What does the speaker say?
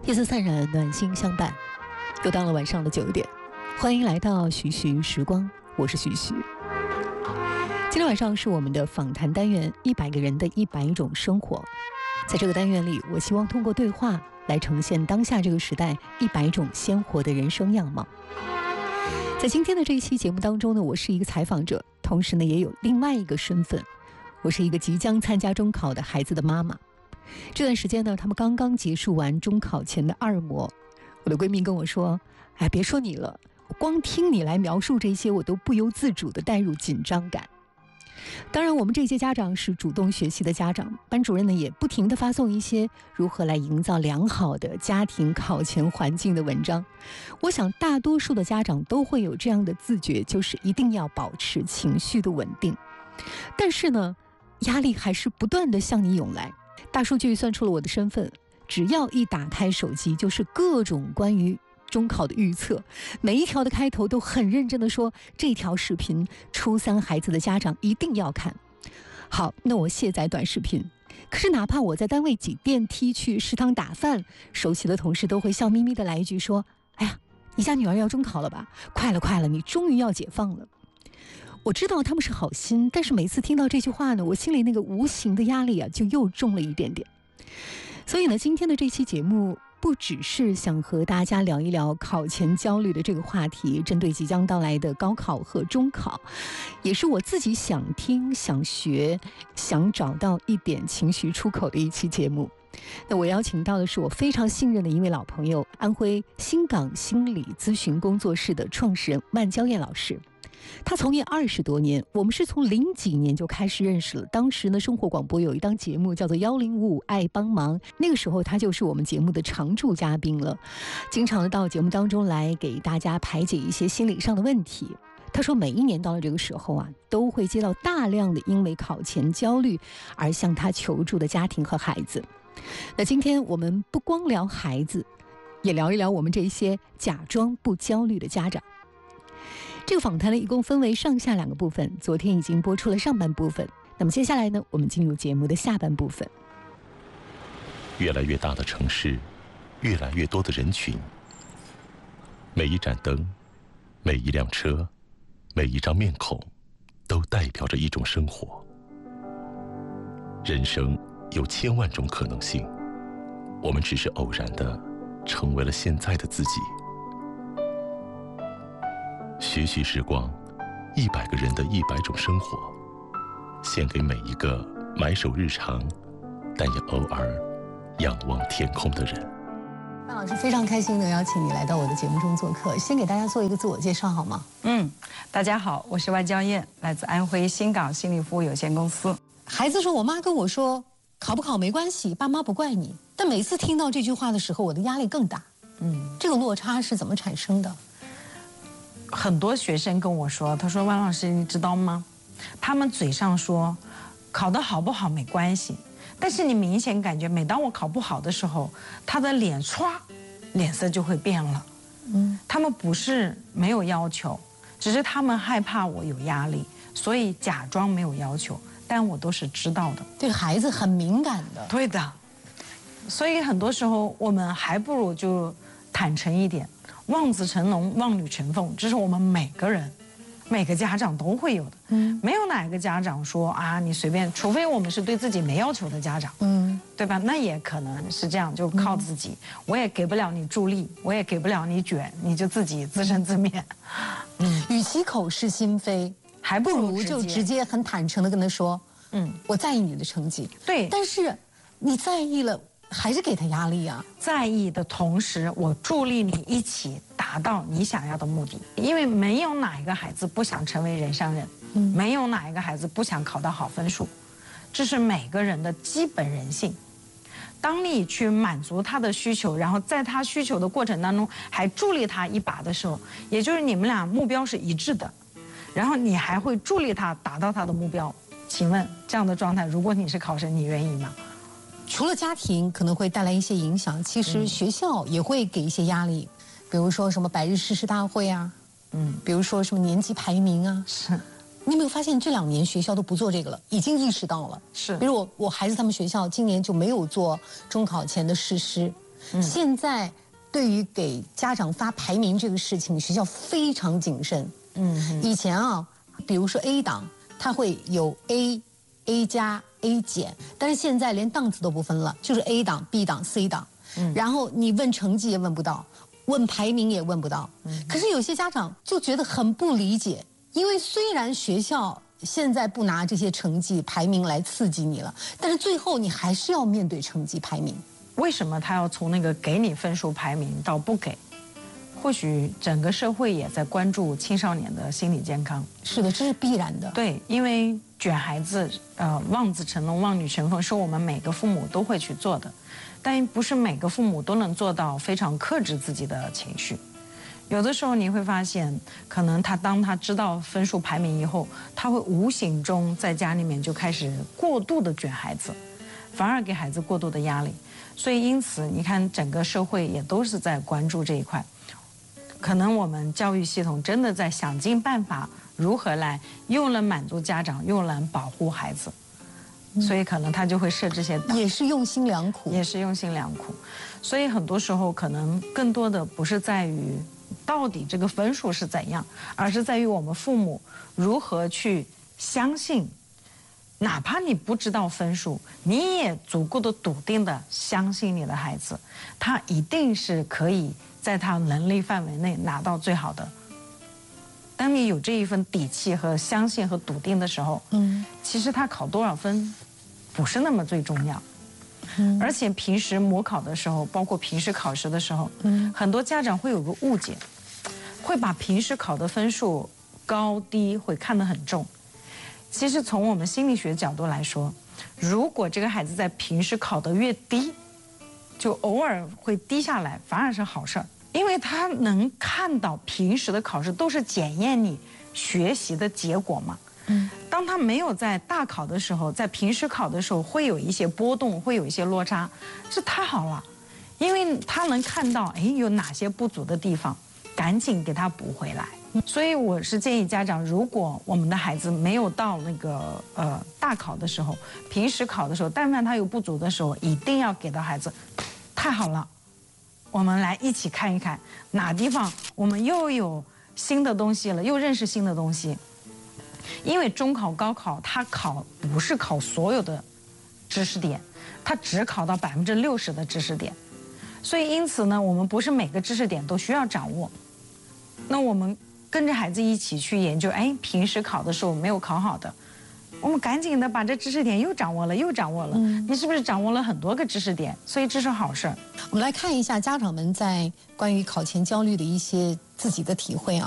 夜色散染，暖心相伴。又到了晚上的9点，欢迎来到徐徐时光，我是徐徐。今天晚上是我们的访谈单元，100个人的100种生活。在这个单元里，我希望通过对话来呈现当下这个时代100种鲜活的人生样貌。在今天的这一期节目当中呢，我是一个采访者，同时呢也有另外一个身份，我是一个即将参加中考的孩子的妈妈。这段时间呢，他们刚刚结束完中考前的2模。我的闺蜜跟我说，哎，别说你了，光听你来描述这些，我都不由自主地带入紧张感。当然，我们这些家长是主动学习的家长，班主任呢也不停地发送一些如何来营造良好的家庭考前环境的文章。我想大多数的家长都会有这样的自觉，就是一定要保持情绪的稳定。但是呢，压力还是不断地向你涌来。大数据算出了我的身份，只要一打开手机，就是各种关于中考的预测，每一条的开头都很认真地说，这条视频初3孩子的家长一定要看。好，那我卸载短视频。可是哪怕我在单位挤电梯去食堂打饭，熟悉的同事都会笑眯眯地来一句说，哎呀，你家女儿要中考了吧？快了快了，你终于要解放了。我知道他们是好心，但是每次听到这句话呢，我心里那个无形的压力啊，就又重了一点点。所以呢，今天的这期节目不只是想和大家聊一聊考前焦虑的这个话题，针对即将到来的高考和中考，也是我自己想听、想学、想找到一点情绪出口的一期节目。那我邀请到的是我非常信任的一位老朋友，安徽新港心理咨询工作室的创始人万娇燕老师。他从业20多年，我们是从00几年就开始认识了。当时呢，生活广播有一档节目叫做1055爱帮忙，那个时候他就是我们节目的常驻嘉宾了，经常到节目当中来给大家排解一些心理上的问题。他说每一年到了这个时候啊，都会接到大量的因为考前焦虑而向他求助的家庭和孩子。那今天我们不光聊孩子，也聊一聊我们这些假装不焦虑的家长。这个访谈呢，一共分为上下2个部分，昨天已经播出了上半部分。那么接下来呢，我们进入节目的下半部分。 越来越大的城市，越来越多的人群，每一盏灯，每一辆车，每一张面孔，都代表着一种生活。人生有千万种可能性，我们只是偶然的成为了现在的自己。学习时光，100个人的100种生活，献给每一个埋首日常，但也偶尔仰望天空的人。 范老师，非常开心的邀请你来到我的节目中做客，先给大家做一个自我介绍好吗？ 大家好，我是万娇燕，来自安徽新港心理服务有限公司。 孩子说，我妈跟我说，考不考没关系，爸妈不怪你。但每次听到这句话的时候，我的压力更大。这个落差是怎么产生的？ 很多学生跟我说，他说万老师你知道吗，他们嘴上说考得好不好没关系，但是你明显感觉每当我考不好的时候，他的脸色就会变了。他们不是没有要求，只是他们害怕我有压力，所以假装没有要求，但我都是知道的。 对孩子很敏感的。 对的，所以很多时候我们还不如就坦诚一点，望子成龙，望女成凤，这是我们每个人、每个家长都会有的。没有哪个家长说啊，你随便，除非我们是对自己没要求的家长，对吧？那也可能是这样，就靠自己。我也给不了你助力，我也给不了你卷，你就自己自生自灭。 与其口是心非， 还不如就直接很坦诚的跟他说，我在意你的成绩。 对， 但是你在意了，还是给他压力啊。 在意的同时，我助力你一起达到你想要的目的。因为没有哪一个孩子不想成为人上人，没有哪一个孩子不想考到好分数，这是每个人的基本人性。当你去满足他的需求，然后在他需求的过程当中还助力他一把的时候，也就是你们俩目标是一致的，然后你还会助力他达到他的目标。请问这样的状态，如果你是考生，你愿意吗？ 除了家庭可能会带来一些影响，其实学校也会给一些压力，比如说什么百日誓师大会啊，比如说什么年级排名啊。 是， 你有没有发现这2年学校都不做这个了，已经意识到了。 是， 比如我孩子他们学校今年就没有做中考前的誓师， 现在对于给家长发排名这个事情，学校非常谨慎。以前啊，比如说 A 档，它会有 A 加 A 减，但是现在连档次都不分了，就是 A 档、B 档、C 档。然后你问成绩也问不到，问排名也问不到。可是有些家长就觉得很不理解，因为虽然学校现在不拿这些成绩排名来刺激你了，但是最后你还是要面对成绩排名。 为什么他要从那个给你分数排名到不给？或许整个社会也在关注青少年的心理健康。 是的，这是必然的。 对，因为卷孩子，望子成龙、望女成凤，是我们每个父母都会去做的，但不是每个父母都能做到非常克制自己的情绪。有的时候你会发现，可能当他知道分数排名以后，他会无形中在家里面就开始过度的卷孩子，反而给孩子过度的压力。所以因此，你看整个社会也都是在关注这一块。可能我们教育系统真的在想尽办法，如何来又能满足家长，又能保护孩子，所以可能他就会设这些档， 也是用心良苦， 也是用心良苦。所以很多时候可能更多的不是在于到底这个分数是怎样，而是在于我们父母如何去相信，哪怕你不知道分数，你也足够的笃定的相信你的孩子，他一定是可以在他能力范围内拿到最好的。当你有这一份底气和相信和笃定的时候，其实他考多少分不是那么最重要。而且平时模考的时候，包括平时考试的时候，很多家长会有个误解，会把平时考的分数高低会看得很重。其实从我们心理学角度来说，如果这个孩子在平时考得越低，就偶尔会低下来，反而是好事儿，因为他能看到平时的考试都是检验你学习的结果嘛。当他没有在大考的时候，在平时考的时候会有一些波动，会有一些落差，这太好了，因为他能看到有哪些不足的地方，赶紧给他补回来。所以我是建议家长，如果我们的孩子没有到那个大考的时候，平时考的时候，但凡他有不足的时候，一定要给到孩子。太好了，我们来一起看一看哪地方我们又有新的东西了，又认识新的东西。因为中考、高考，它不是考所有的知识点，它只考到60%的知识点，所以因此呢，我们不是每个知识点都需要掌握。那我们跟着孩子一起去研究，平时考的时候没有考好的，我们赶紧的把这知识点又掌握了。你是不是掌握了很多个知识点？所以这是好事儿。 我们来看一下家长们在关于考前焦虑的一些自己的体会啊。